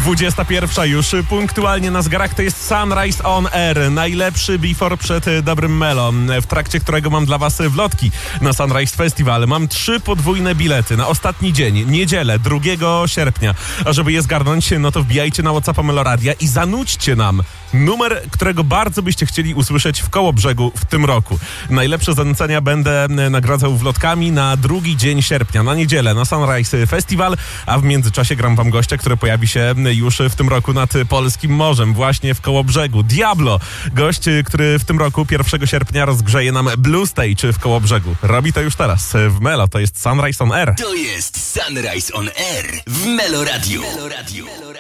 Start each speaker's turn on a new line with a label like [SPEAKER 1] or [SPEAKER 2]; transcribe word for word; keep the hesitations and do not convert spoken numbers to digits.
[SPEAKER 1] dwudziesta pierwsza już punktualnie na zegarach. To jest Sunrise on Air. Najlepszy before przed dobrym Melo, w trakcie którego mam dla was wlotki na Sunrise Festival. Mam trzy podwójne bilety na ostatni dzień, niedzielę, drugiego sierpnia. A żeby je zgarnąć, no to wbijajcie na WhatsAppa Meloradia i zanudźcie nam numer, którego bardzo byście chcieli usłyszeć w Kołobrzegu w tym roku. Najlepsze zanucenia będę nagradzał wlotkami na drugi dzień sierpnia, na niedzielę, na Sunrise Festival, a w międzyczasie gram wam gościa, który pojawi się już w tym roku nad polskim morzem, właśnie w Kołobrzegu. Diablo, gość, który w tym roku pierwszego sierpnia rozgrzeje nam Blue Stage w Kołobrzegu. Robi to już teraz w Melo, to jest Sunrise on Air.
[SPEAKER 2] To jest Sunrise on Air w Melo Radio. Melo Radio.